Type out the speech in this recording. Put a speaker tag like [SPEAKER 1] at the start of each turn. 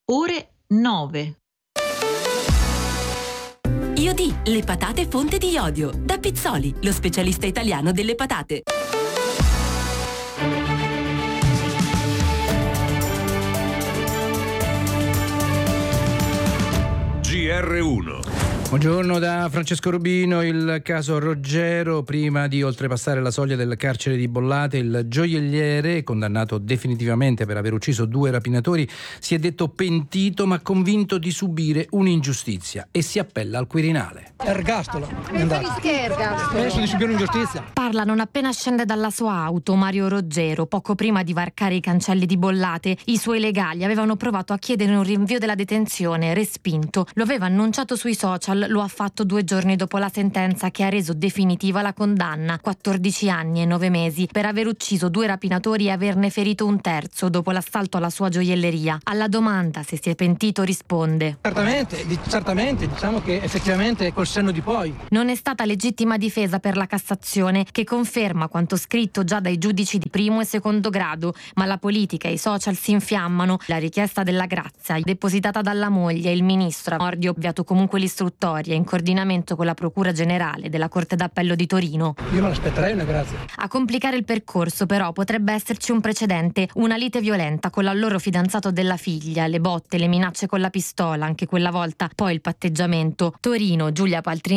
[SPEAKER 1] ore 9.
[SPEAKER 2] Iodi, le patate fonte di iodio. Da Pizzoli, lo specialista italiano delle patate.
[SPEAKER 3] GR1.
[SPEAKER 4] Buongiorno da Francesco Rubino. Il caso Roggero. Prima di oltrepassare la soglia del carcere di Bollate, il gioielliere, condannato definitivamente per aver ucciso 2 rapinatori, si è detto pentito ma convinto di subire un'ingiustizia e si appella al Quirinale.
[SPEAKER 5] Ergastolo. Penso di subire un'ingiustizia.
[SPEAKER 6] Parla non appena scende dalla sua auto Mario Roggero. Poco prima di varcare i cancelli di Bollate, i suoi legali avevano provato a chiedere un rinvio della detenzione, respinto. Lo aveva annunciato sui social. Lo ha fatto 2 giorni dopo la sentenza che ha reso definitiva la condanna, 14 anni e 9 mesi, per aver ucciso 2 rapinatori e averne ferito un terzo dopo l'assalto alla sua gioielleria. Alla domanda se si è pentito risponde:
[SPEAKER 5] Certamente, diciamo che effettivamente col senno di poi.
[SPEAKER 6] Non è stata legittima difesa per la Cassazione, che conferma quanto scritto già dai giudici di primo e secondo grado, ma la politica e i social si infiammano. La richiesta della grazia, depositata dalla moglie e il ministro, ha ovviato comunque l'istruttoria in coordinamento con la Procura Generale della Corte d'Appello di Torino.
[SPEAKER 5] Io me l'aspetterei una grazia.
[SPEAKER 6] A complicare il percorso però potrebbe esserci un precedente, una lite violenta con l'allora fidanzato della figlia, le botte, le minacce con la pistola, anche quella volta, poi il patteggiamento. Torino, Giulia Paltrini.